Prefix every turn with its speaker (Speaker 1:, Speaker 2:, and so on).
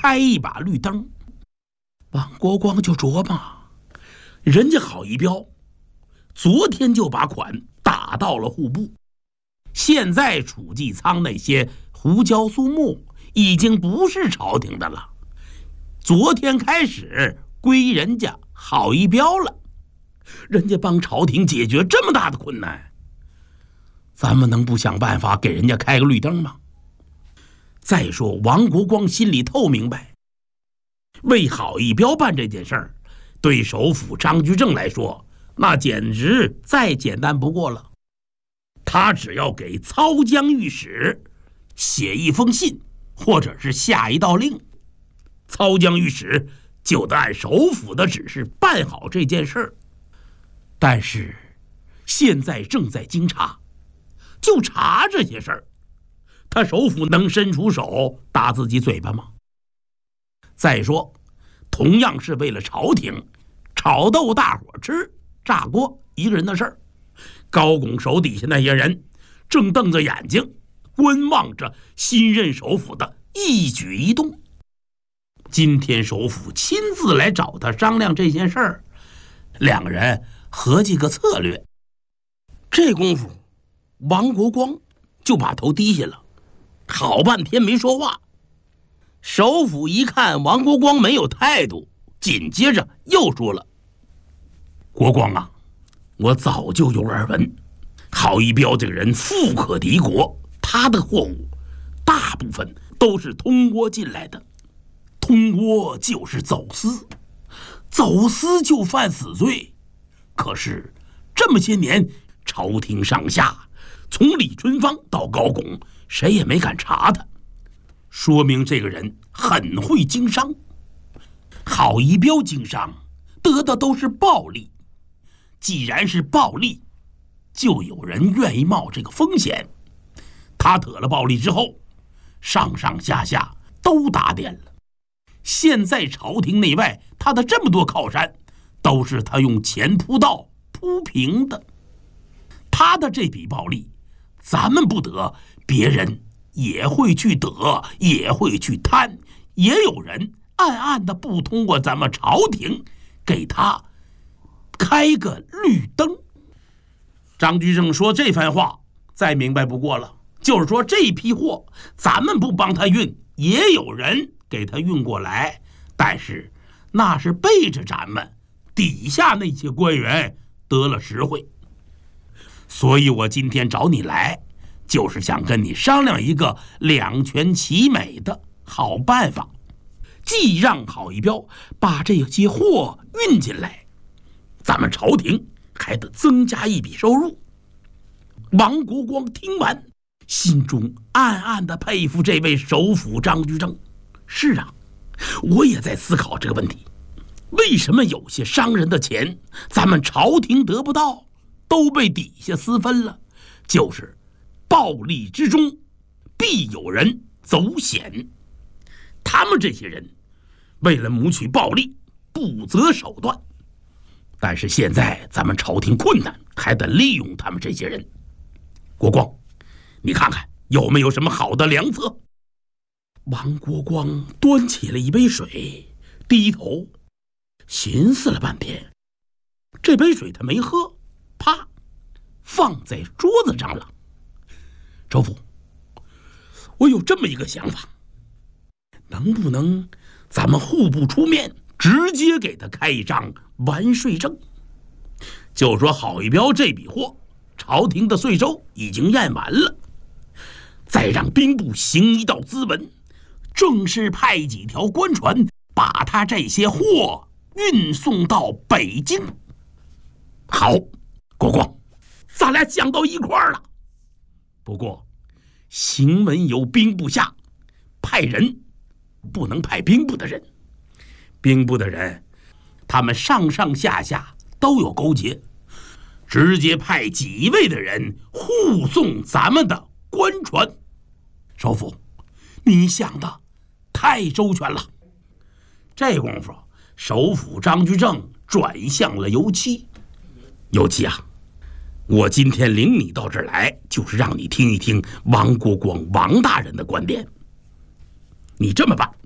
Speaker 1: 开一把绿灯。王国光就琢磨，人家郝一彪昨天就把款打到了户部，现在储计仓那些胡椒苏木已经不是朝廷的了，昨天开始归人家郝一彪了。人家帮朝廷解决这么大的困难，咱们能不想办法给人家开个绿灯吗？再说王国光心里透明白，为郝一彪办这件事儿，对首辅张居正来说那简直再简单不过了。他只要给操江御史写一封信，或者是下一道令，操江御史就得按首辅的指示办好这件事儿。但是现在正在京查，就查这些事儿，他首辅能伸出手打自己嘴巴吗？再说同样是为了朝廷炒豆大伙吃，炸锅一个人的事儿，高拱手底下那些人正瞪着眼睛观望着新任首辅的一举一动。今天首辅亲自来找他商量这件事儿，两个人合计个策略。这功夫王国光就把头低下了，好半天没说话。首辅一看王国光没有态度，紧接着又说了：国光啊，我早就有耳闻，郝一彪这个人富可敌国，他的货物大部分都是通倭进来的，通倭就是走私，走私就犯死罪。可是这么些年，朝廷上下从李春芳到高拱，谁也没敢查他，说明这个人很会经商。郝一彪经商得的都是暴利，既然是暴利，就有人愿意冒这个风险。他得了暴利之后，上上下下都打点了。现在朝廷内外他的这么多靠山，都是他用钱铺道铺平的。他的这笔暴利咱们不得，别人也会去得，也会去贪，也有人暗暗的不通过咱们朝廷给他开个绿灯。张居正说这番话再明白不过了，就是说这批货咱们不帮他运，也有人给他运过来，但是那是背着咱们底下那些官员得了实惠。所以我今天找你来，就是想跟你商量一个两全其美的好办法，既让郝一彪把这些货运进来，咱们朝廷还得增加一笔收入。王国光听完，心中暗暗的佩服这位首辅张居正。是啊，我也在思考这个问题，为什么有些商人的钱咱们朝廷得不到，都被底下私分了？就是暴利之中必有人走险，他们这些人为了谋取暴利不择手段，但是现在咱们朝廷困难，还得利用他们这些人。国光，你看看有没有什么好的良策？王国光端起了一杯水，低头寻思了半天，这杯水他没喝，啪，放在桌子上了。首辅，我有这么一个想法，能不能咱们户部出面，直接给他开一张完税证？就说郝一彪这笔货朝廷的税收已经验完了，再让兵部行一道咨文，正式派几条官船把他这些货运送到北京。好，国光，咱俩想到一块儿了。不过行文由兵部下派人，不能派兵部的人，兵部的人他们上上下下都有勾结，直接派几位的人护送咱们的官船。首辅，你想的太周全了。这功夫，首辅张居正转向了尤七。尤七啊，我今天领你到这儿来，就是让你听一听王国光王大人的观点。你这么办，